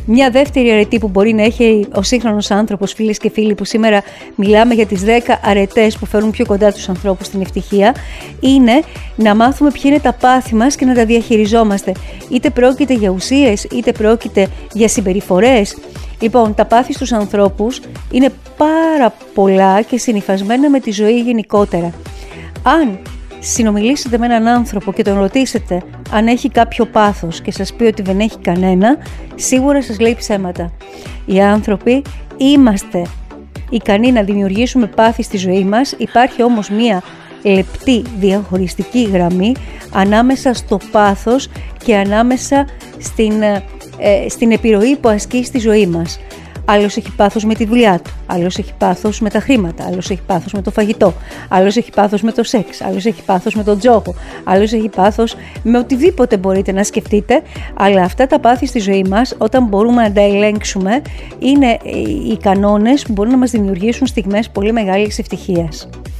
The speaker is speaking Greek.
Μια δεύτερη αρετή που μπορεί να έχει ο σύγχρονος άνθρωπος, φίλες και φίλοι, που σήμερα μιλάμε για τις 10 αρετές που φέρουν πιο κοντά τους ανθρώπους στην ευτυχία, είναι να μάθουμε ποια είναι τα πάθη μας και να τα διαχειριζόμαστε. Είτε πρόκειται για ουσίες, είτε πρόκειται για συμπεριφορές. Λοιπόν, τα πάθη στους ανθρώπους είναι πάρα πολλά και συνυφασμένα με τη ζωή γενικότερα. Αν συνομιλήσετε με έναν άνθρωπο και τον ρωτήσετε αν έχει κάποιο πάθος και σας πει ότι δεν έχει κανένα, σίγουρα σας λέει ψέματα. Οι άνθρωποι είμαστε ικανοί να δημιουργήσουμε πάθη στη ζωή μας, υπάρχει όμως μία λεπτή διαχωριστική γραμμή ανάμεσα στο πάθος και ανάμεσα στην επιρροή που ασκεί στη ζωή μας. Άλλος έχει πάθος με τη δουλειά του, άλλος έχει πάθος με τα χρήματα, άλλος έχει πάθος με το φαγητό, άλλος έχει πάθος με το σεξ, άλλος έχει πάθος με τον τζόγο, άλλος έχει πάθος με οτιδήποτε μπορείτε να σκεφτείτε, αλλά αυτά τα πάθη στη ζωή μας, όταν μπορούμε να τα ελέγξουμε, είναι οι κανόνες που μπορούν να μας δημιουργήσουν στιγμές πολύ μεγάλης ευτυχίας.